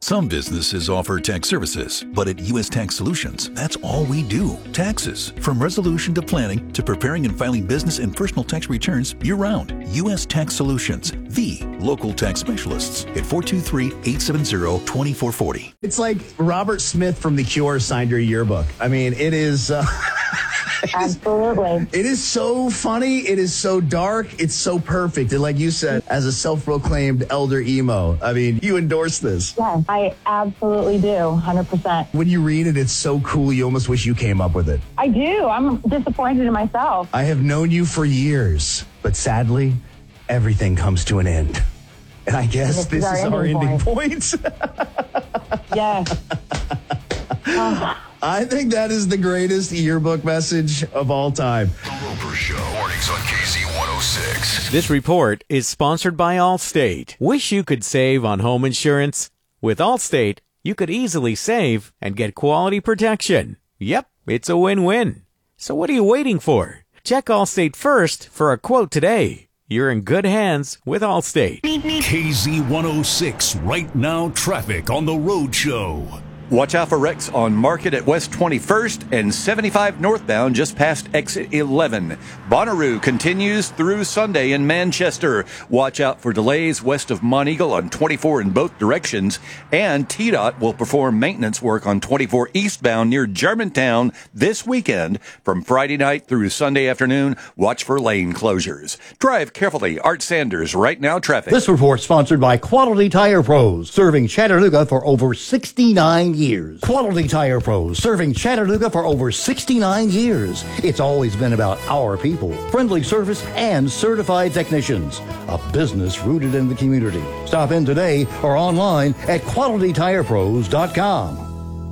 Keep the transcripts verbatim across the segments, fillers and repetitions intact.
Some businesses offer tax services, but at U S Tax Solutions, that's all we do. Taxes. From resolution to planning to preparing and filing business and personal tax returns year-round. U S Tax Solutions, the local tax specialists at four two three, eight seven zero, two four four zero. It's like Robert Smith from The Cure signed your yearbook. I mean, it is... Uh, Absolutely. It is so funny. It is so dark. It's so perfect. And like you said, as a self-proclaimed elder emo, I mean, you endorse this. Yeah, I absolutely do, one hundred percent. When you read it, it's so cool. You almost wish you came up with it. I do. I'm disappointed in myself. I have known you for years, but sadly, everything comes to an end. And I guess this, this is our ending, ending point. point. Yes. Oh. I think that is the greatest yearbook message of all time. The Roper Show, mornings on K Z one oh six. This report is sponsored by Allstate. Wish you could save on home insurance? With Allstate, you could easily save and get quality protection. Yep, it's a win-win. So what are you waiting for? Check Allstate first for a quote today. You're in good hands with Allstate. K Z one oh six, right now traffic on The Road Show. Watch out for wrecks on Market at West twenty-first and seventy-five northbound just past exit eleven. Bonnaroo continues through Sunday in Manchester. Watch out for delays west of Monteagle on twenty-four in both directions. And T DOT will perform maintenance work on twenty-four eastbound near Germantown this weekend. From Friday night through Sunday afternoon, watch for lane closures. Drive carefully. Art Sanders, Right Now Traffic. This report sponsored by Quality Tire Pros, serving Chattanooga for over sixty-nine years. years. Quality Tire Pros, serving Chattanooga for over sixty-nine years. It's always been about our people, friendly service, and certified technicians. A business rooted in the community. Stop in today or online at quality tire pros dot com.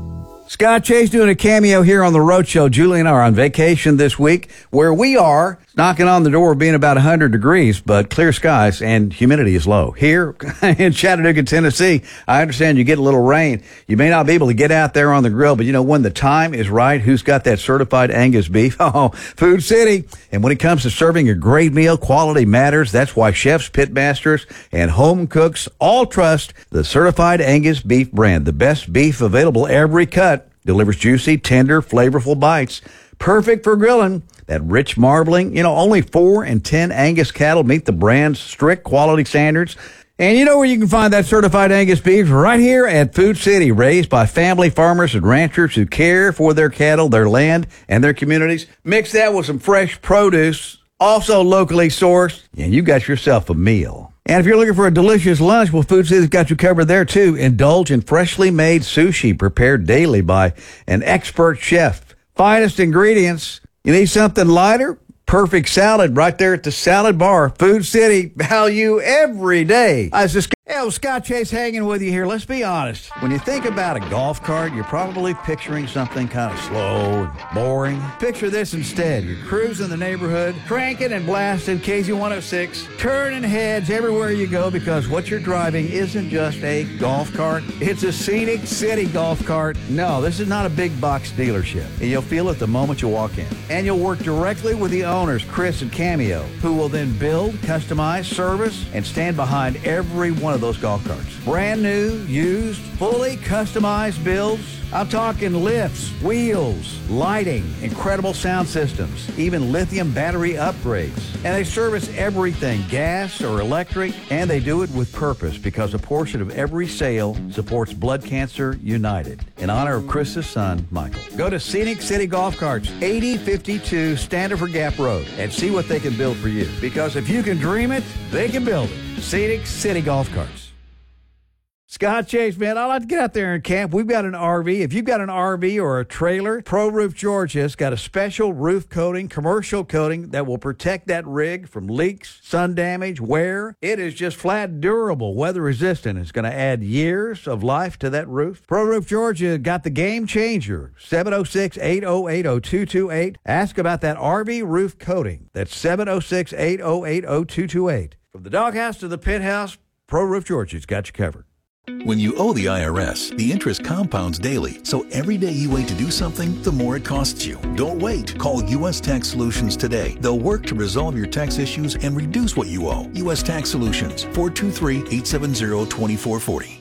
Scott Chase doing a cameo here on The Road Show. Julie and I are on vacation this week. Where we are, knocking on the door of being about one hundred degrees, but clear skies and humidity is low. Here in Chattanooga, Tennessee, I understand you get a little rain. You may not be able to get out there on the grill, but you know, when the time is right, who's got that certified Angus beef? Oh, Food City. And when it comes to serving a great meal, quality matters. That's why chefs, pitmasters, and home cooks all trust the certified Angus beef brand. The best beef available every cut. Delivers juicy, tender, flavorful bites. Perfect for grilling. That rich marbling. You know, only four and ten Angus cattle meet the brand's strict quality standards. And you know where you can find that certified Angus beef? Right here at Food City, raised by family farmers and ranchers who care for their cattle, their land, and their communities. Mix that with some fresh produce, also locally sourced, and you got yourself a meal. And if you're looking for a delicious lunch, well, Food City's got you covered there, too. Indulge in freshly made sushi prepared daily by an expert chef. Finest ingredients. You need something lighter? Perfect salad right there at the salad bar. Food City, value every day. I was just Hey, Scott Chase hanging with you here. Let's be honest. When you think about a golf cart, you're probably picturing something kind of slow and boring. Picture this instead. You're cruising the neighborhood, cranking and blasting K Z one oh six, turning heads everywhere you go because what you're driving isn't just a golf cart. It's a Scenic City golf cart. No, this is not a big box dealership. And you'll feel it the moment you walk in. And you'll work directly with the owners, Chris and Cameo, who will then build, customize, service, and stand behind every one of those golf carts. Brand new, used, fully customized builds. I'm talking lifts, wheels, lighting, incredible sound systems, even lithium battery upgrades. And they service everything, gas or electric, and they do it with purpose because a portion of every sale supports Blood Cancer United in honor of Chris's son, Michael. Go to Scenic City Golf Carts, eighty fifty-two Standifer Gap Road, and see what they can build for you. Because if you can dream it, they can build it. Scenic City Golf Carts. Scott Chase, man, I like to get out there and camp. We've got an R V. If you've got an R V or a trailer, Pro Roof Georgia's got a special roof coating, commercial coating that will protect that rig from leaks, sun damage, wear. It is just flat durable, weather resistant. It's going to add years of life to that roof. Pro Roof Georgia got the game changer. seven oh six, eight oh eight, oh two two eight. Ask about that R V roof coating. That's seven oh six, eight oh eight, oh two two eight. From the doghouse to the pit house, Pro Roof Georgia's got you covered. When you owe the I R S, the interest compounds daily. So every day you wait to do something, the more it costs you. Don't wait. Call U S Tax Solutions today. They'll work to resolve your tax issues and reduce what you owe. U S Tax Solutions, four two three, eight seven zero, two four four zero.